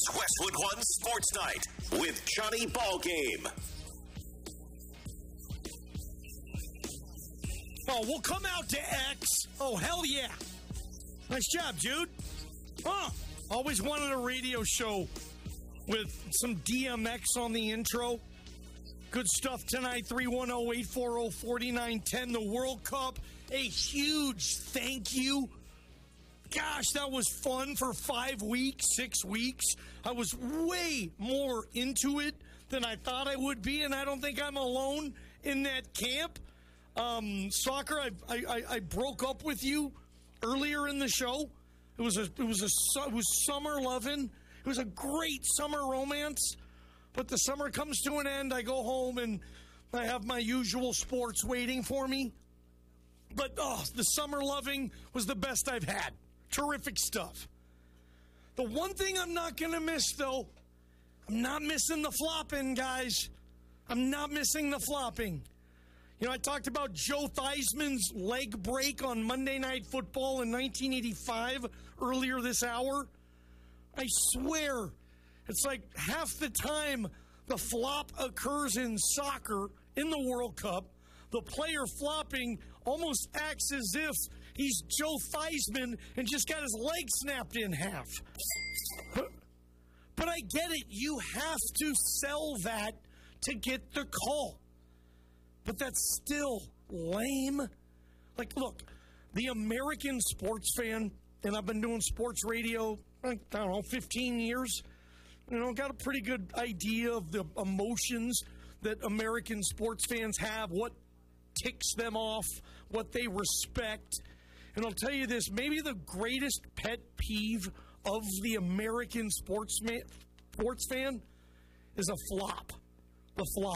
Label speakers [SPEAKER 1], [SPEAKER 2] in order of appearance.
[SPEAKER 1] It's Westwood One Sports Night with Johnny Ballgame.
[SPEAKER 2] Oh, we'll come out to X. Oh, hell yeah. Nice job, dude. Always wanted a radio show with some DMX on the intro. Good stuff tonight, 310-840-4910. The World Cup, a huge thank you. Gosh, that was fun for 5 weeks, 6 weeks. I was way more into it than I thought I would be, and I don't think I'm alone in that camp. Soccer, I broke up with you earlier in the show. It was summer loving. It was a great summer romance. But the summer comes to an end. I go home and I have my usual sports waiting for me. But the summer loving was the best I've had. Terrific stuff. The one thing I'm not going to miss, though, I'm not missing the flopping, guys. I'm not missing the flopping. You know, I talked about Joe Theismann's leg break on Monday Night Football in 1985 earlier this hour. I swear, it's like half the time the flop occurs in soccer in the World Cup, the player flopping almost acts as if he's Joe Theismann and just got his leg snapped in half. But I get it. You have to sell that to get the call. But that's still lame. Like, look, the American sports fan, and I've been doing sports radio, I don't know, 15 years. You know, got a pretty good idea of the emotions that American sports fans have, what ticks them off, what they respect. And I'll tell you this, maybe the greatest pet peeve of the American sports fan is a flop. The flop.